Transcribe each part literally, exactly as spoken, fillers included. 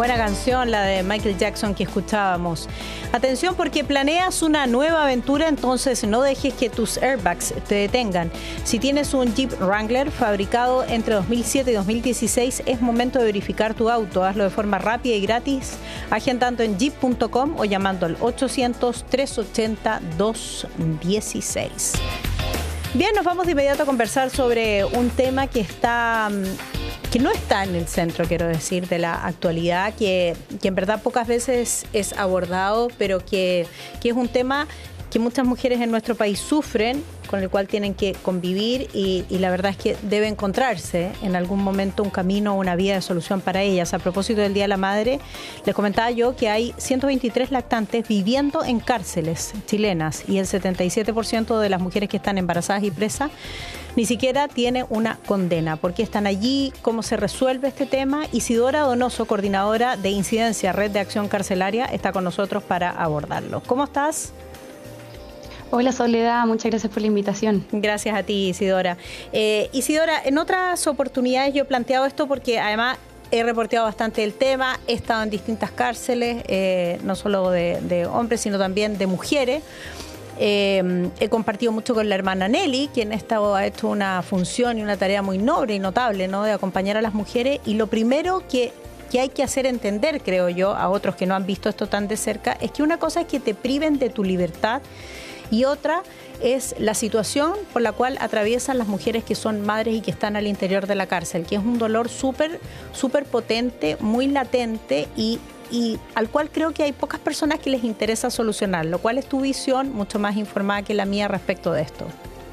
Buena canción, la de Michael Jackson que escuchábamos. Atención, porque planeas una nueva aventura, entonces no dejes que tus airbags te detengan. Si tienes un Jeep Wrangler fabricado entre dos mil siete y dos mil dieciséis, es momento de verificar tu auto. Hazlo de forma rápida y gratis, agendando en jeep punto com o llamando al ochocientos, trescientos ochenta, doscientos dieciséis. Bien, nos vamos de inmediato a conversar sobre un tema que está... que no está en el centro, quiero decir, de la actualidad, que, que en verdad pocas veces es abordado, pero que, que es un tema que muchas mujeres en nuestro país sufren, con el cual tienen que convivir y, y la verdad es que debe encontrarse en algún momento un camino o una vía de solución para ellas. A propósito del Día de la Madre, les comentaba yo que hay ciento veintitrés lactantes viviendo en cárceles chilenas y el setenta y siete por ciento de las mujeres que están embarazadas y presas ni siquiera tiene una condena. ¿Por qué están allí? ¿Cómo se resuelve este tema? Isidora Donoso, coordinadora de Incidencia, Red de Acción Carcelaria, está con nosotros para abordarlo. ¿Cómo estás? Hola Soledad, muchas gracias por la invitación. Gracias a ti, Isidora. Eh, Isidora, en otras oportunidades yo he planteado esto porque además he reporteado bastante el tema, he estado en distintas cárceles, eh, no solo de, de hombres, sino también de mujeres. Eh, he compartido mucho con la hermana Nelly, quien estado, ha hecho una función y una tarea muy noble y notable, ¿no?, de acompañar a las mujeres. Y lo primero que, que hay que hacer entender, creo yo, a otros que no han visto esto tan de cerca, es que una cosa es que te priven de tu libertad y otra es la situación por la cual atraviesan las mujeres que son madres y que están al interior de la cárcel, que es un dolor súper, súper potente, muy latente y y al cual creo que hay pocas personas que les interesa solucionar, lo cual es tu visión mucho más informada que la mía respecto de esto.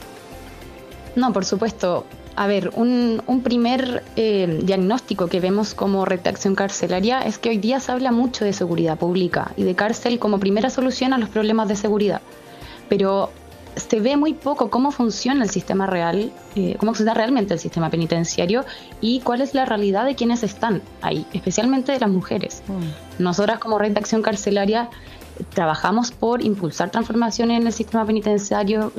No, por supuesto. A ver, un, un primer eh, diagnóstico que vemos como Red de Acción Carcelaria es que hoy día se habla mucho de seguridad pública y de cárcel como primera solución a los problemas de seguridad, pero se ve muy poco cómo funciona el sistema real, eh, cómo funciona realmente el sistema penitenciario y cuál es la realidad de quienes están ahí, especialmente de las mujeres. Mm. Nosotras como Red de Acción Carcelaria trabajamos por impulsar transformaciones en el sistema penitenciario,